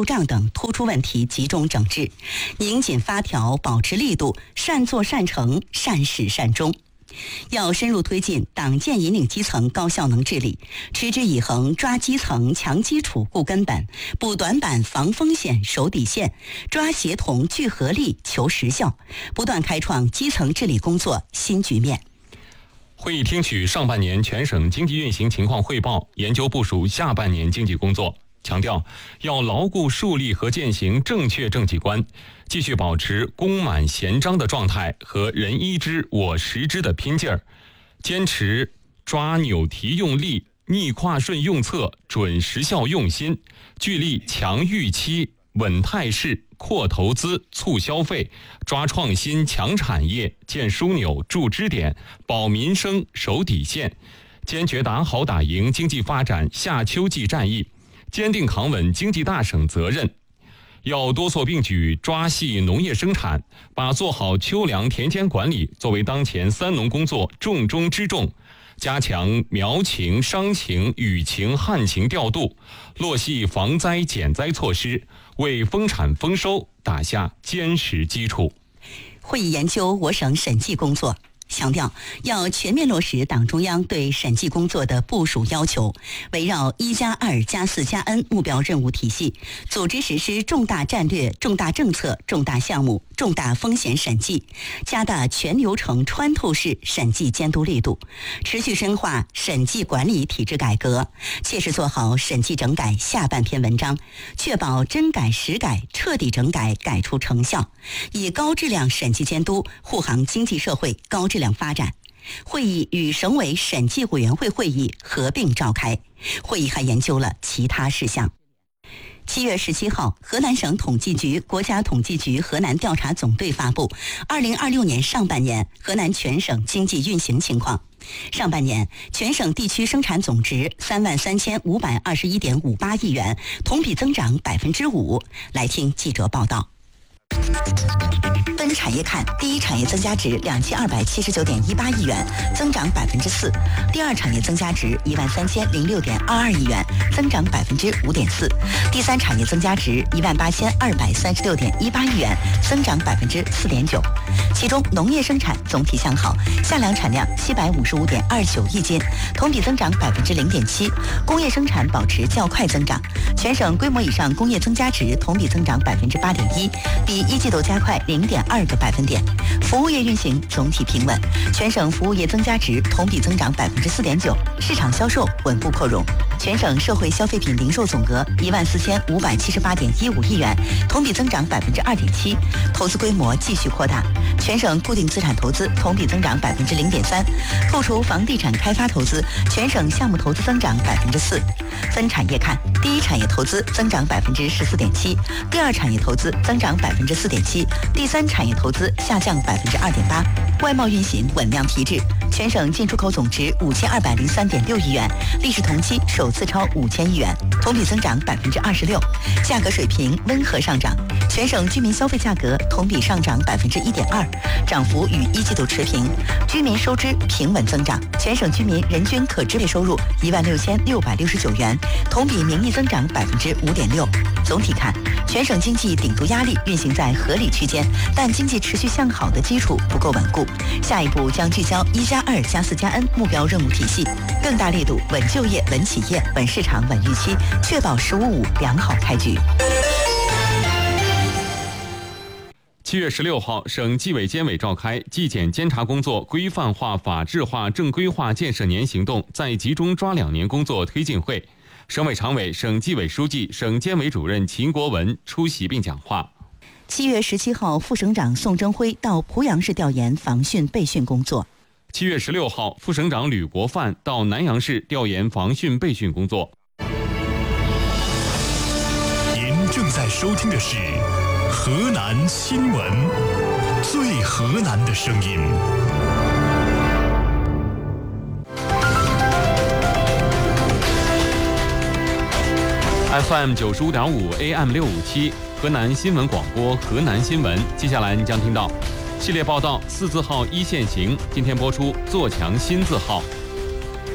入账等突出问题集中整治，拧紧发条，保持力度，善作善成，善始善终。要深入推进党建引领基层高效能治理，持之以恒抓基层强基础固根本，补短板防风险守底线，抓协同聚合力求实效，不断开创基层治理工作新局面。 会议听取上半年全省经济运行情况汇报，研究部署下半年经济工作，强调要牢固树立和践行正确政绩观，继续保持弓满弦张的状态和人一支我十支的拼劲儿，坚持抓扭提用力、逆跨顺用策、准时效用心，聚力强预期、稳态势、扩投资、促消费，抓创新、强产业、建枢纽、筑支点，保民生、守底线，坚决打好打赢经济发展夏秋季战役，坚定扛稳经济大省责任。要多措并举抓细农业生产，把做好秋粮田间管理作为当前三农工作重中之重，加强苗情、商情、雨情、旱情调度，落细防灾减灾措施，为丰产丰收打下坚实基础。 会议研究我省审计工作，强调要全面落实党中央对审计工作的部署要求，围绕1+2+4+N 目标任务体系，组织实施重大战略、重大政策、重大项目、重大风险审计，加大全流程穿透式审计监督力度，持续深化审计管理体制改革，切实做好审计整改下半篇文章，确保真改实改彻底整改改出成效，以高质量审计监督护航经济社会高质量发展。会议与省委审计委员会会议合并召开，会议还研究了其他事项。7月17号，河南省统计局、国家统计局河南调查总队发布2026年上半年河南全省经济运行情况。上半年全省地区生产总值33521.58亿元，同比增长5%。来听记者报道。分产业看，第一产业增加值2279.18亿元，增长4%；第二产业增加值13006.22亿元，增长5.4%；第三产业增加值18236.18亿元，增长4.9%。其中，农业生产总体向好，夏粮产量755.29亿斤，同比增长0.7%；工业生产保持较快增长，全省规模以上工业增加值同比增长8.1%，比一季度加快0.2个百分点。服务业运行总体平稳，全省服务业增加值同比增长4.9%，市场销售稳步扩容。全省社会消费品零售总额14578.15亿元，同比增长2.7%，投资规模继续扩大。全省固定资产投资同比增长0.3%，扣除房地产开发投资，全省项目投资增长4%。分产业看，第一产业投资增长14.7%，第二产业投资增长4.7%，第三产业投资下降2.8%。外贸运行稳量提质，全省进出口总值5203.6亿元，历史同期首次超5000亿元，同比增长26%。价格水平温和上涨，全省居民消费价格同比上涨1.2%，涨幅与一季度持平。居民收支平稳增长，全省居民人均可支配收入16669元，同比名义增长5.6%。总体看，全省经济顶部压力运行在合理区间，但经济持续向好的基础不够稳固。下一步将聚焦1+2+4+N 目标任务体系，更大力度稳就业、稳企业、稳市场、稳预期，确保“15+5”良好开局。 7月16号，省纪委监委召开纪检监察工作规范化、法治化、正规化建设年行动再集中抓2年工作推进会，省委常委、省纪委书记、省监委主任秦国文出席并讲话。 7月17号，副省长宋征辉到濮阳市调研防汛备训工作。 7月16号，副省长吕国范到南阳市调研防汛备训工作。 您正在收听的是河南新闻，最河南的声音。 FM 95.5 AM 657，河南新闻广播，河南新闻。接下来您将听到系列报道4字号一线行，今天播出做强新字号。